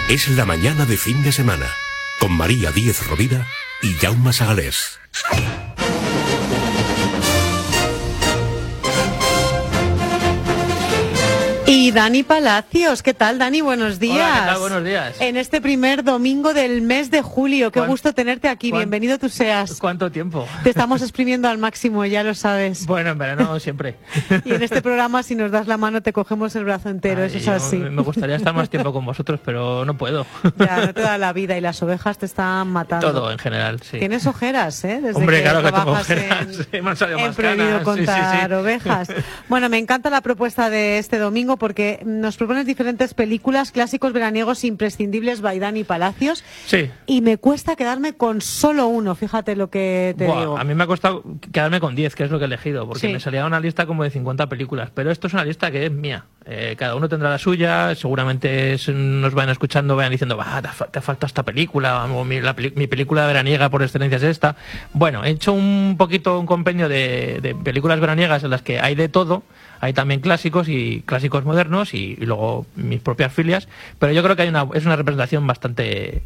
Es la mañana de fin de semana, con María Díez Rovira y Jaume Sagalés. Y Dani Palacios, ¿qué tal, Dani? Buenos días. Hola, ¿qué tal? Buenos días. En este primer domingo del mes de julio, qué gusto tenerte aquí, bienvenido tú seas. ¿Cuánto tiempo? Te estamos exprimiendo al máximo, ya lo sabes. Bueno, en verano siempre. Y en este programa, si nos das la mano, te cogemos el brazo entero, eso es así. Me gustaría estar más tiempo con vosotros, pero no puedo. Ya, no te da la vida y las ovejas te están matando. Todo, en general, sí. Tienes ojeras, ¿eh? Desde Hombre, que claro que tengo trabajas ojeras. Me han salido más prohibido canas. contar Sí. ovejas. Bueno, me encanta la propuesta de este domingo porque nos propones diferentes películas, clásicos veraniegos imprescindibles by Dani Palacios. Sí. Y me cuesta quedarme con solo uno, fíjate lo que te digo. A mí me ha costado quedarme con 10, que es lo que he elegido, porque me salía una lista como de 50 películas, pero esto es una lista que es mía. Cada uno tendrá la suya, seguramente nos vayan escuchando, vayan diciendo, te falta esta película, o mi película veraniega por excelencia es esta. Bueno, he hecho un poquito un compendio de películas veraniegas en las que hay de todo. Hay también clásicos y clásicos modernos y luego mis propias filias, pero yo creo que es una representación bastante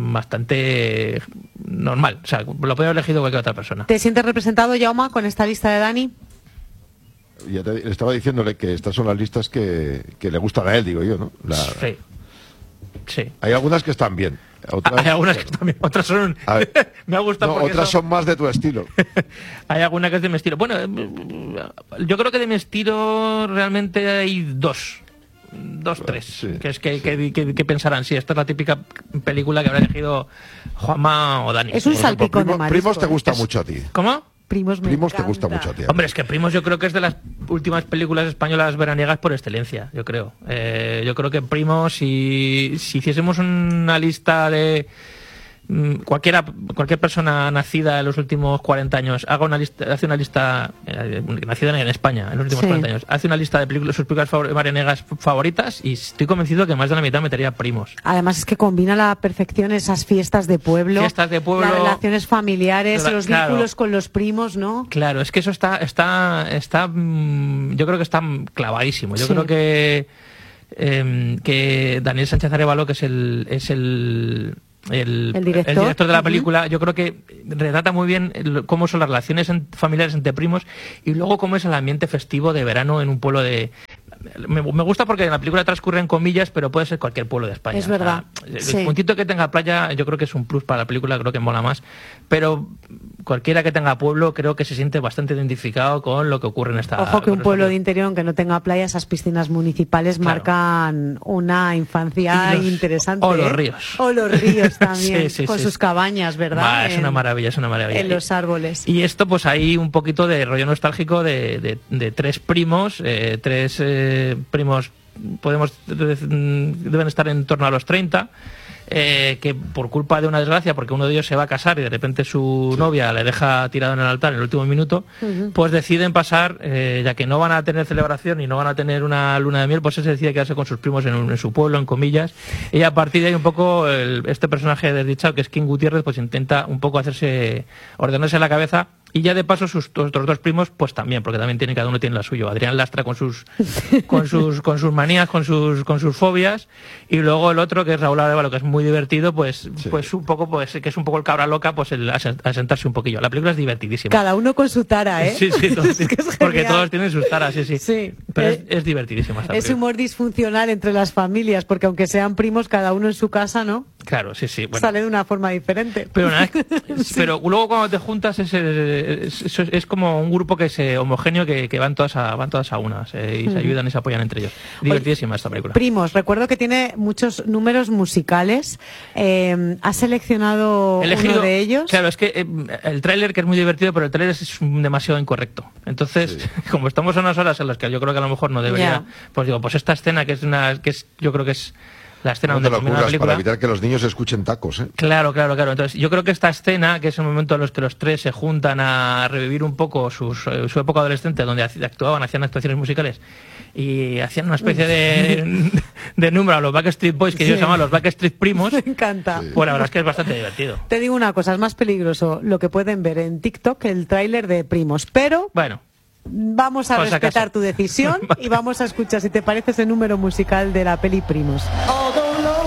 normal. O sea, lo podría haber elegido cualquier otra persona. ¿Te sientes representado, Jaume, con esta lista de Dani? Ya estaba diciéndole que estas son las listas que le gustan a él, digo yo, ¿no? Sí. Hay algunas que están bien. Hay algunas que están bien, otras son... me ha gustado porque otras son más de tu estilo. Hay alguna que es de mi estilo. Bueno, yo creo que de mi estilo realmente hay dos, tres. Sí, que es que pensarán, sí, esta es la típica película que habrá elegido Juanma o Dani. Es un salpicón de marisco. Primos te gusta mucho a ti. ¿Cómo? Primos te gusta mucho a ti. Hombre, es que Primos yo creo que es de las últimas películas españolas veraniegas por excelencia, yo creo. Yo creo que Primos, si hiciésemos una lista de... Cualquier persona nacida en los últimos 40 años hace una lista nacida en España en los últimos 40 años, hace una lista de sus películas veraniegas favoritas y estoy convencido que más de la mitad metería Primos. Además es que combina a la perfección esas fiestas de pueblo, las relaciones familiares, los vínculos con los primos, ¿no? Claro, es que eso está yo creo que está clavadísimo. Yo creo que Daniel Sánchez Arévalo, que es el director de la película, yo creo que retrata muy bien cómo son las relaciones familiares entre primos y luego cómo es el ambiente festivo de verano en un pueblo de... Me gusta porque en la película transcurre en comillas, pero puede ser cualquier pueblo de España. Es verdad. El puntito que tenga playa yo creo que es un plus para la película, creo que mola más, pero cualquiera que tenga pueblo creo que se siente bastante identificado con lo que ocurre en esta... Ojo que un pueblo de interior, aunque no tenga playa, esas piscinas municipales marcan una infancia interesante. O los ríos. O los ríos también, con sus cabañas, ¿verdad? Es una maravilla, es una maravilla. En los árboles. Y esto pues hay un poquito de rollo nostálgico de tres primos, primos deben estar en torno a los 30, que por culpa de una desgracia, porque uno de ellos se va a casar y de repente su novia le deja tirado en el altar en el último minuto, pues deciden pasar, ya que no van a tener celebración y no van a tener una luna de miel, pues se decide quedarse con sus primos en su pueblo, en comillas, y a partir de ahí un poco este personaje desdichado, que es King Gutiérrez, pues intenta un poco ordenarse la cabeza. Y ya de paso sus otros dos primos, pues también, porque también cada uno tiene la suya. Adrián Lastra con sus manías, con sus fobias, y luego el otro, que es Raúl Arévalo, que es muy divertido, pues un poco, que es un poco el cabra loca, pues a sentarse un poquillo. La película es divertidísima. Cada uno con su tara, ¿eh? Sí, porque todos tienen sus taras, sí. Pero es divertidísima esta película. Es humor disfuncional entre las familias, porque aunque sean primos, cada uno en su casa, ¿no? Claro, sí. Bueno. Sale de una forma diferente. Pero pero luego cuando te juntas es como un grupo que es homogéneo, que van todas a unas y se ayudan y se apoyan entre ellos. Divertidísima esta película. Primos, recuerdo que tiene muchos números musicales. ¿Has seleccionado uno de ellos? Claro, es que el tráiler, que es muy divertido, pero el tráiler es demasiado incorrecto. Entonces, como estamos en unas horas en las que yo creo que a lo mejor no debería, pues digo, pues esta escena yo creo que es la escena donde termina la película, para evitar que los niños escuchen tacos, ¿eh? Claro. Entonces, yo creo que esta escena, que es el momento en los que los tres se juntan a revivir un poco su época adolescente, donde hacían actuaciones musicales y hacían una especie de número a los Backstreet Boys, que ellos llaman los Backstreet Primos. Me encanta. Pues la verdad es que es bastante divertido. Te digo una cosa, es más peligroso lo que pueden ver en TikTok que el tráiler de Primos, pero... Bueno. Vamos a respetar tu decisión y vamos a escuchar, si te parece, ese número musical de la peli Primos. Although loading is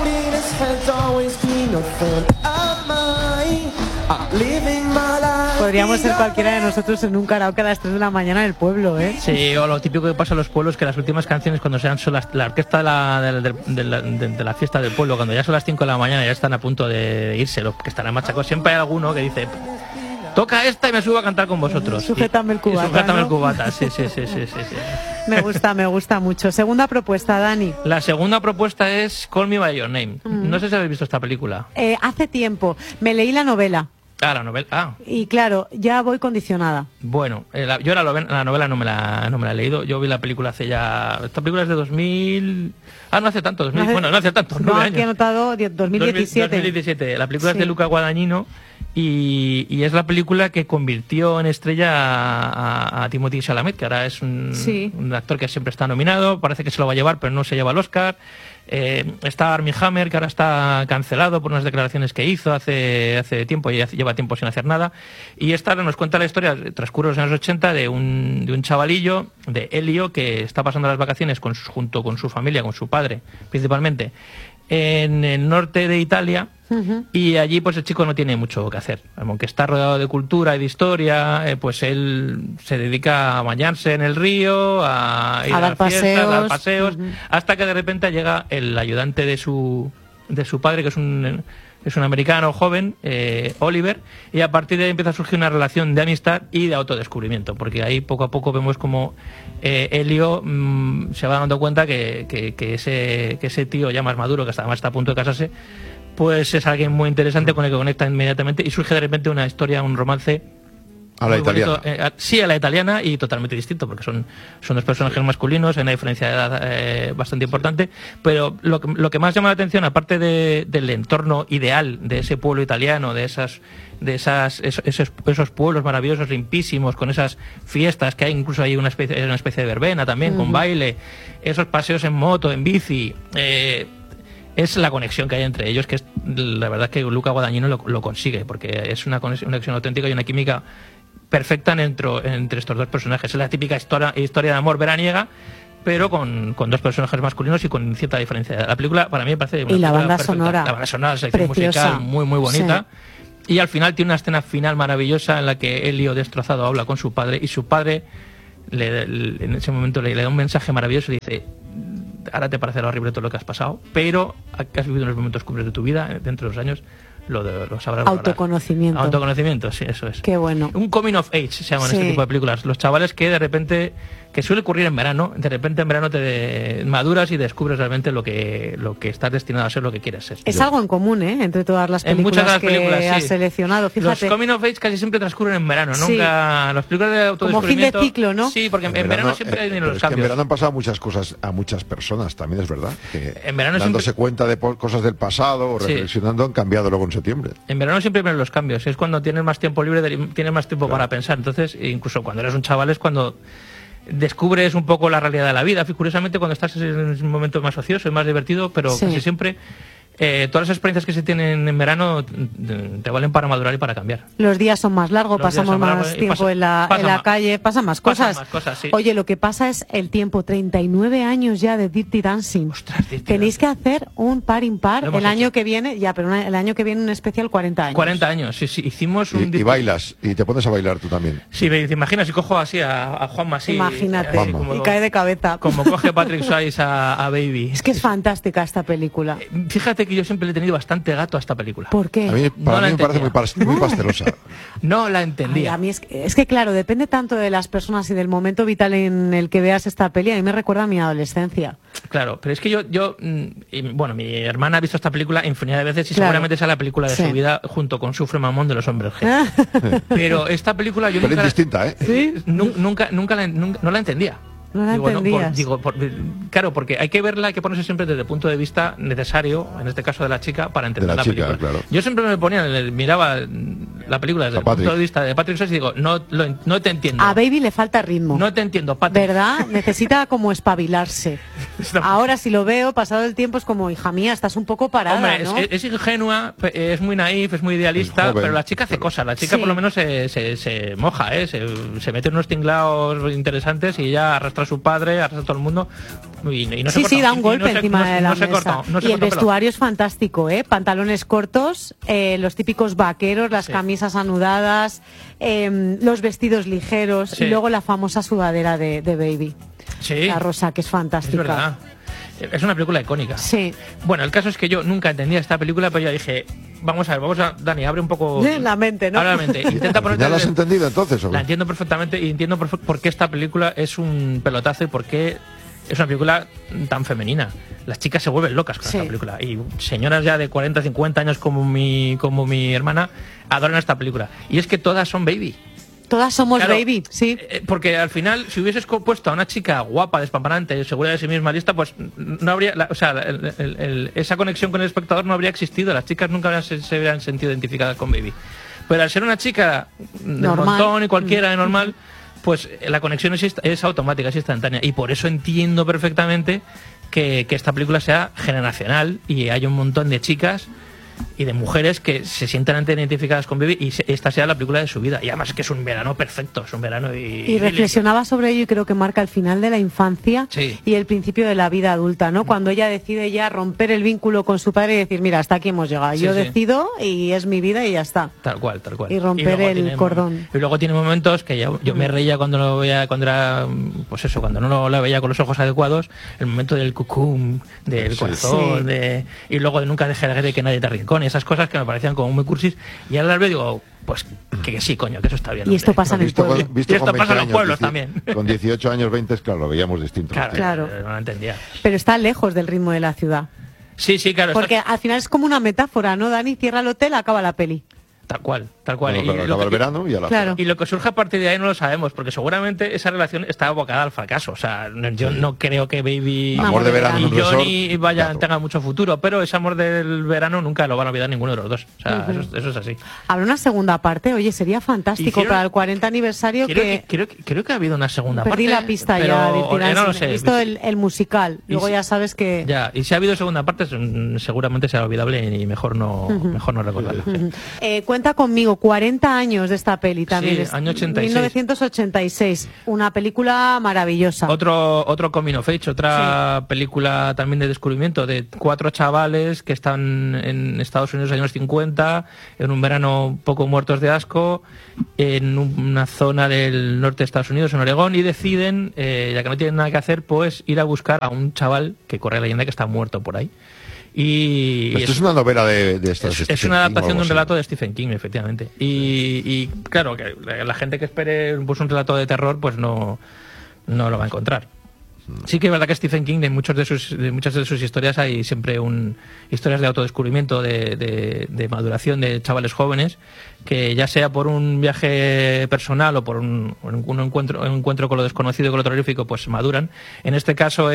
Podríamos ser cualquiera de nosotros en un karaoke a las 3 de la mañana en el pueblo, ¿eh? Sí, o lo típico que pasa en los pueblos, que las últimas canciones, cuando sean son la orquesta de la fiesta del pueblo, cuando ya son las 5 de la mañana, ya están a punto de irse, los que están en machacos, siempre hay alguno que dice: toca esta y me subo a cantar con vosotros. Sujétame el cubata. Sujétame ¿no? el cubata, sí. Me gusta mucho. Segunda propuesta, Dani. La segunda propuesta es Call Me By Your Name. No sé si habéis visto esta película. Hace tiempo. Me leí la novela. Ah, la novela. Ah. Y claro, ya voy condicionada. Bueno, yo la novela no me la he leído. Yo vi la película hace ya... Esta película es de 2000... Ah, no hace tanto. No hace tanto. No, aquí he anotado 2017. 2017. La película es de Luca Guadagnino y es la película que convirtió en estrella a Timothée Chalamet, que ahora es un actor que siempre está nominado. Parece que se lo va a llevar, pero no se lleva el Oscar. Está Armie Hammer, que ahora está cancelado por unas declaraciones que hizo hace tiempo, y lleva tiempo sin hacer nada. Y esta nos cuenta la historia, transcurre los años 80, de un chavalillo, de Elio, que está pasando las vacaciones junto con su familia, con su padre principalmente, en el norte de Italia. Y allí pues el chico no tiene mucho que hacer, aunque está rodeado de cultura y de historia, pues él se dedica a bañarse en el río, a ir a dar fiestas, a dar paseos, hasta que de repente llega el ayudante de su padre, que es un americano joven, Oliver, y a partir de ahí empieza a surgir una relación de amistad y de autodescubrimiento, porque ahí poco a poco vemos como Elio se va dando cuenta que ese tío ya más maduro, que además está a punto de casarse, pues es alguien muy interesante con el que conecta inmediatamente, y surge de repente una historia, un romance a la italiana. Sí, a la italiana, y totalmente distinto, porque son dos personajes masculinos, hay una diferencia de edad bastante importante, pero lo que más llama la atención, aparte del entorno ideal de ese pueblo italiano, de esos pueblos maravillosos, limpísimos, con esas fiestas que hay, incluso hay una especie de verbena también, con baile, esos paseos en moto, en bici, es la conexión que hay entre ellos, que es la verdad que Luca Guadagnino lo consigue, porque es una conexión auténtica y una química perfecta entre estos dos personajes. Es la típica historia de amor veraniega, pero con dos personajes masculinos y con cierta diferencia. La película para mí me parece una la banda perfecta. sonora, la selección musical muy bonita. Sí. Y al final tiene una escena final maravillosa en la que Elio, destrozado, habla con su padre, y su padre en ese momento le da un mensaje maravilloso y dice: ahora te parecerá horrible todo lo que has pasado, pero has vivido unos momentos cumbres de tu vida, dentro de los años lo sabrás valorar. Autoconocimiento, sí, eso es. Qué bueno. Un coming of age se llaman este tipo de películas. Los chavales que de repente, que suele ocurrir en verano, de repente en verano te maduras y descubres realmente lo que estás destinado a ser, lo que quieres ser. Es algo en común, entre todas las películas, muchas de las películas que has seleccionado, fíjate. Los coming of age casi siempre transcurren en verano, nunca las películas de autodescubrimiento. Como fin de ciclo, ¿no? Sí, porque en verano siempre hay los cambios. En verano han pasado muchas cosas a muchas personas, también es verdad. Que en verano dándose cuenta de cosas del pasado o reflexionando, han cambiado luego en septiembre. En verano siempre ven los cambios, es cuando tienes más tiempo libre, tienes más tiempo para pensar. Entonces, incluso cuando eres un chaval es cuando descubres un poco la realidad de la vida. Curiosamente, cuando estás en un momento más ocioso y más divertido, pero casi siempre todas las experiencias que se tienen en verano te valen para madurar y para cambiar. Los días son más largos, pasamos más tiempo en la calle, pasan más cosas. Sí. Oye, lo que pasa es el tiempo, 39 años ya de Dirty Dancing. Ostras, Dirty Tenéis que hacer un par impar el año que viene, el año que viene un especial 40 años. 40 años, sí, hicimos un... Y bailas, y te pones a bailar tú también. Sí, te imaginas, si cojo así a Juanma así... Imagínate, y cae de cabeza. Como coge Patrick Swayze a Baby. Es que es fantástica esta película. Fíjate que yo siempre le he tenido bastante gato a esta película. ¿Por qué? Para mí me parece muy pastelosa. No la entendía. Ay, a mí es que claro, depende tanto de las personas y del momento vital en el que veas esta peli. A mí me recuerda a mi adolescencia. Claro, pero es que mi hermana ha visto esta película infinidad de veces y seguramente sea la película de su vida junto con Sufre Mamón de los Hombres G. Pero esta película yo nunca... distinta, ¿eh? ¿Sí? Nunca no la entendía. No la entendías. Claro, porque hay que verla, hay que ponerse siempre desde el punto de vista necesario, en este caso de la chica, para entender la película. Claro. Yo siempre me ponía, miraba la película desde el punto de vista de Patrick Swayze y digo, no te entiendo. A Baby le falta ritmo. No te entiendo, Patrick. ¿Verdad? Necesita como espabilarse. Ahora si lo veo, pasado el tiempo, es como, hija mía, estás un poco parada, hombre, ¿no? es ingenua, es muy naif, es muy idealista, pero la chica hace cosas. La chica por lo menos se moja, se mete en unos tinglados interesantes y ella arrastra a su padre, arrastra a todo el mundo Y no se corta, sí, da un golpe no se- encima no- de la no se mesa. corta, no se Y el corta pelo. vestuario es fantástico, ¿eh? Pantalones cortos, los típicos vaqueros, las Sí. camisas anudadas, los vestidos ligeros Sí. y luego la famosa sudadera de Baby, Sí, la rosa, que es es fantástica. verdad. Es una película icónica. Sí. Bueno, el caso es que yo nunca entendía esta película, pero yo dije, vamos a, Dani, abre un poco La mente, ¿no? abre la mente. Intenta ¿Al ponerte... final la has entendido entonces? ¿o qué? La entiendo perfectamente y entiendo por qué esta película es un pelotazo y por qué es una película tan femenina. Las chicas se vuelven locas con Sí. esta película. Y señoras ya de 40, 50 años como mi hermana adoran esta película. Y es que todas son Baby. Todas somos Claro, Baby, sí. Porque al final, si hubieses puesto a una chica guapa, despampanante, segura de sí misma, lista, pues no habría, esa conexión con el espectador no habría existido. Las chicas nunca se habrían sentido identificadas con Baby. Pero al ser una chica del Normal. montón y cualquiera de normal, pues la conexión es automática, es instantánea. Y por eso entiendo perfectamente que esta película sea generacional y hay un montón de chicas y de mujeres que se sientan identificadas con Baby y esta sea la película de su vida. Y además es que es un verano perfecto, es un verano Y reflexionaba sobre ello y creo que marca el final de la infancia Sí. y el principio de la vida adulta, ¿no? Cuando ella decide ya romper el vínculo con su padre y decir, mira, hasta aquí hemos llegado. Sí, Yo sí. decido y es mi vida y ya está. Tal cual, tal cual. Y romper luego el cordón. Y luego tiene momentos que yo me reía cuando lo veía, cuando era, pues eso, cuando no lo veía con los ojos adecuados, el momento del cucum, del Sí. corazón, Sí. y luego de nunca dejar de que nadie te arrincone, esas cosas que me parecían como muy cursis, y ahora las veo y digo, pues que sí, coño, que eso está bien. Y esto hombre. pasa en el Visto pueblo. con- visto Y esto con 20 pasa en los años, pueblos también. Con 18 años, 20, claro, lo veíamos distinto. Claro, Claro. no lo entendía. Pero está lejos del ritmo de la ciudad. Sí, sí, claro. Porque al final es como una metáfora, ¿no, Dani? Cierra el hotel, acaba la peli. Tal cual, tal cual. Bueno, claro, lo acaba el que- verano y a la Claro. Y lo que surge a partir de ahí no lo sabemos, porque seguramente esa relación está abocada al fracaso. O sea, yo no creo que Baby Amor de verano y en un Johnny resort, vayan, claro. tengan mucho futuro, pero ese amor del verano nunca lo van a olvidar ninguno de los dos. O sea, eso es así. Habrá una segunda parte, oye, sería fantástico Hicieron- para el 40 aniversario Creo que ha habido una segunda parte. Perdí la pista pero ya, Virginia, no lo he sé. visto el musical, Y luego si- ya sabes que... Ya, y si ha habido segunda parte, seguramente será olvidable y mejor no recordarla. Cuenta conmigo, 40 años de esta peli también. Sí, es año 86. 1986, una película maravillosa. Otro coming of age, otra película también de descubrimiento de 4 chavales que están en Estados Unidos en los años 50, en un verano un poco muertos de asco, en una zona del norte de Estados Unidos, en Oregón, y deciden, ya que no tienen nada que hacer, pues ir a buscar a un chaval que corre la leyenda que está muerto por ahí. Y Esto es una novela de estas. es una adaptación de un relato de Stephen King, efectivamente. Y claro, que la gente que espere pues, un relato de terror, pues no lo va a encontrar. Sí que es verdad que Stephen King, de muchas de sus historias, hay siempre historias de autodescubrimiento, de maduración de chavales jóvenes, que ya sea por un viaje personal o por un encuentro con lo desconocido, con lo terrorífico, pues maduran. En este caso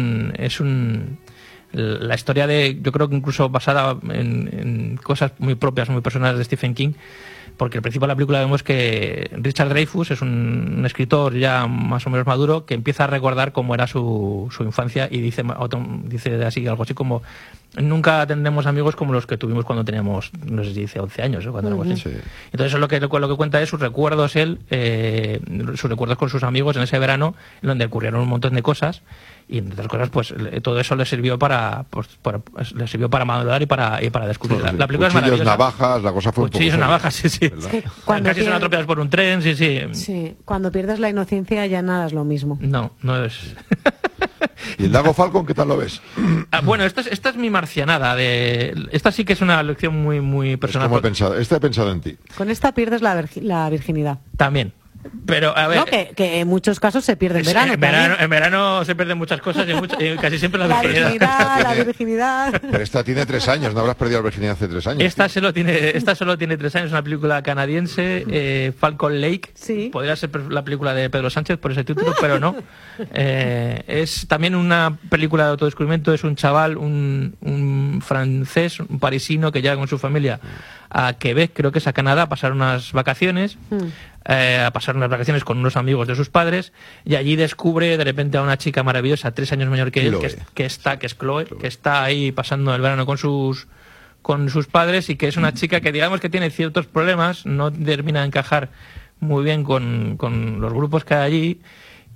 la historia yo creo que incluso basada en cosas muy propias, muy personales de Stephen King, porque al principio de la película vemos que Richard Dreyfuss es un escritor ya más o menos maduro que empieza a recordar cómo era su infancia y dice así, algo así como: nunca tendremos amigos como los que tuvimos cuando teníamos, no sé si dice 11 años, cuando éramos así. Sí. Entonces lo que cuenta es sus recuerdos sus recuerdos con sus amigos en ese verano, en donde ocurrieron un montón de cosas, y entre otras cosas pues todo eso le sirvió para madurar y para descubrir. La película es Cuchillos, maravillosa. navajas, la cosa fue un poco... Cuchillos, seria, navajas, sí, sí. ¿verdad? que cuando Casi son pierdes- atropellados por un tren, sí, sí. Sí, cuando pierdes la inocencia ya nada es lo mismo. No es... ¿Y el Lago Falcon qué tal lo ves? Bueno, esta es mi marcianada. Esta sí que es una lección muy, muy personal. Como he pensado, he pensado en ti. Con esta pierdes la virginidad. También. Pero, a ver... No, que en muchos casos se pierde en verano. en verano se pierden muchas cosas y casi siempre la La virginidad. virginidad, la virginidad. Pero esta tiene 3 años, no habrás perdido la virginidad hace 3 años. Esta solo tiene 3 años, una película canadiense, Falcon Lake. Sí. Podría ser la película de Pedro Sánchez por ese título, pero no. Es también una película de autodescubrimiento. Es un chaval, un francés, un parisino que llega con su familia a Quebec, creo que es a Canadá, a pasar unas vacaciones. A pasar unas vacaciones con unos amigos de sus padres, y allí descubre de repente a una chica maravillosa, 3 años mayor que él, que es Chloe, que está ahí pasando el verano con sus padres, y que es una chica que digamos que tiene ciertos problemas, no termina de encajar muy bien con los grupos que hay allí,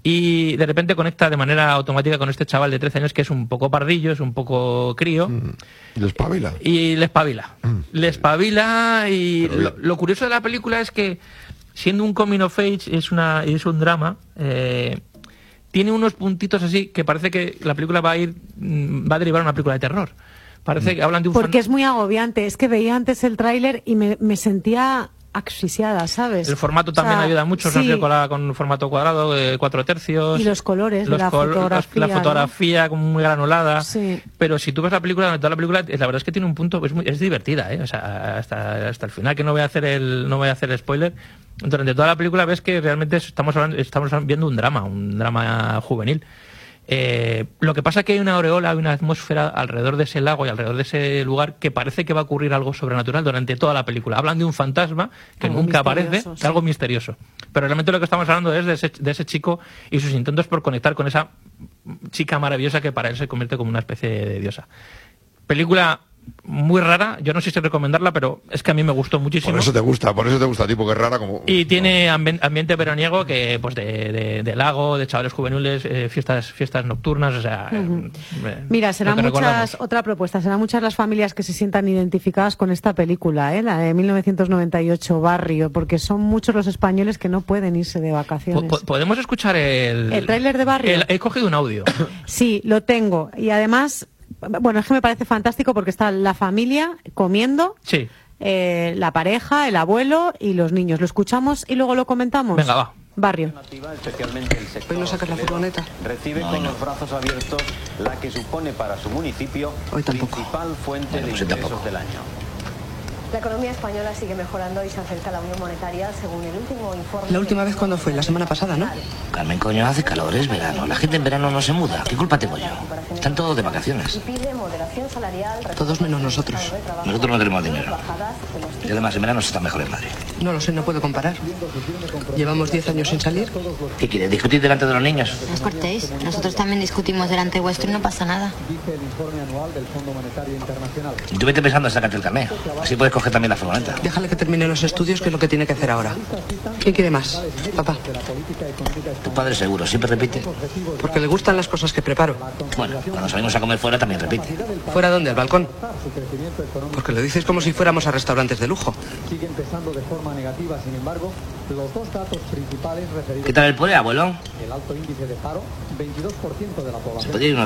y de repente conecta de manera automática con este chaval de 13 años que es un poco pardillo, es un poco crío. Y le espabila. Y le espabila. Le espabila y lo curioso de la película es que, siendo un coming of age, es un drama, tiene unos puntitos así que parece que la película va a derivar una película de terror. Parece que hablan de un... Porque es muy agobiante. Es que veía antes el tráiler y me sentía asfixiada, ¿sabes? El formato también ayuda mucho, sí. con un formato cuadrado, 4 tercios. Y los colores de la fotografía. La fotografía, ¿no? Como muy granulada. Sí. Pero si tú ves la película, toda la película, la verdad es que tiene un punto, es divertida, ¿eh? O sea, hasta el final, que no voy a hacer spoiler. Durante toda la película ves que realmente estamos viendo un drama juvenil. Lo que pasa es que hay una aureola, hay una atmósfera alrededor de ese lago y alrededor de ese lugar que parece que va a ocurrir algo sobrenatural durante toda la película. Hablan de un fantasma que algo nunca aparece, sí. algo misterioso. Pero realmente lo que estamos hablando es de ese chico y sus intentos por conectar con esa chica maravillosa que para él se convierte como una especie de diosa. Película muy rara, yo no sé si recomendarla, pero es que a mí me gustó muchísimo. Por eso te gusta tipo que es rara como... Y tiene ambiente veraniego que pues de lago, de chavales juveniles, fiestas nocturnas, o sea... Mira, serán otra propuesta, serán muchas las familias que se sientan identificadas con esta película, la de 1998, Barrio, porque son muchos los españoles que no pueden irse de vacaciones. ¿Podemos escuchar el tráiler de Barrio? He cogido un audio. Sí, lo tengo, y además... Bueno, es que me parece fantástico porque está la familia comiendo, sí. La pareja, el abuelo y los niños. Lo escuchamos y luego lo comentamos. Venga, va. Barrio. Hoy no sacas la furgoneta. Recibe con los brazos abiertos la que supone para su municipio principal fuente de ingresos del año. La economía española sigue mejorando y se acerca a la Unión Monetaria según el último informe... La última vez cuando fue, la semana pasada, ¿no? Carmen, coño, hace calor, es verano. La gente en verano no se muda. ¿Qué culpa tengo yo? Están todos de vacaciones. Y pide moderación salarial... Todos menos nosotros. Nosotros no tenemos dinero. Y además en verano se está mejor en Madrid. No lo sé, no puedo comparar. Llevamos 10 años sin salir. ¿Qué quieres? ¿Discutir delante de los niños? No os cortéis. Nosotros también discutimos delante vuestro y no pasa nada. Y tú vete pensando en sacarte el carné. Así puedes coger también la furgoneta. Déjale que termine los estudios, que es lo que tiene que hacer ahora. ¿Quién quiere más? Papá. Tu padre seguro, siempre repite. Porque le gustan las cosas que preparo. Bueno, cuando salimos a comer fuera también repite. ¿Fuera dónde? ¿Al balcón? Porque lo dices como si fuéramos a restaurantes de lujo. Sigue empezando de forma negativa, sin embargo, los dos datos principales referidos... ¿Qué tal el pueblo, abuelo? El alto índice de paro, 22% de la población... ¿Se podría ir